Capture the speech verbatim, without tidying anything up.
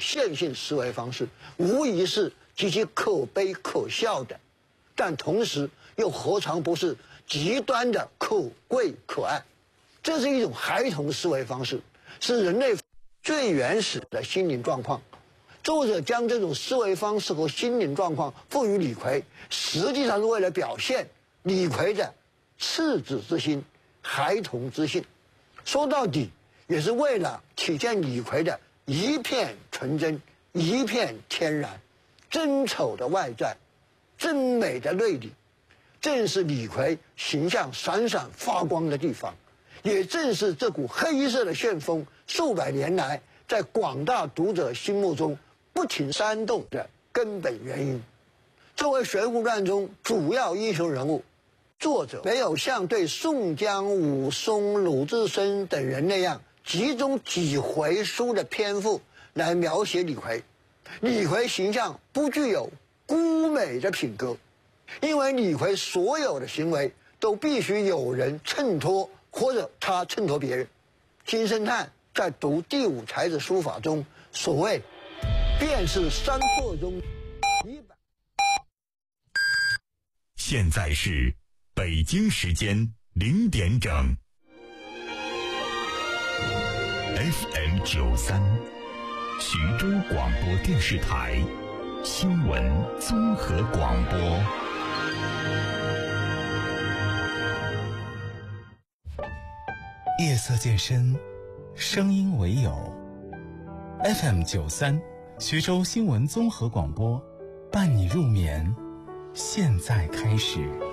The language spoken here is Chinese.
线性思维方式，无疑是极其可悲可笑的，但同时又何尝不是极端的可贵可爱？这是一种孩童思维方式，是人类最原始的心灵状况。作者将这种思维方式和心灵状况赋予李逵，实际上是为了表现李逵的赤子之心、孩童之性。说到底，也是为了体现李逵的一片纯真、一片天然，真丑的外在，真美的内里，正是李逵形象闪闪发光的地方，也正是这股黑色的旋风数百年来在广大读者心目中不停煽动的根本原因。作为《水浒传》中主要英雄人物，作者没有像对宋江、武松、鲁智深等人那样集中几回书的篇幅来描写李逵。李逵形象不具有孤美的品格，因为李逵所有的行为都必须有人衬托，或者他衬托别人。金圣叹在读第五才子书法中所谓便是山坡中一百。 现在是北京时间零点整 ，F M 九三，徐州广播电视台新闻综合广播。 夜色渐深，声音唯有 F M 九三，徐州新闻综合广播，伴你入眠，现在开始。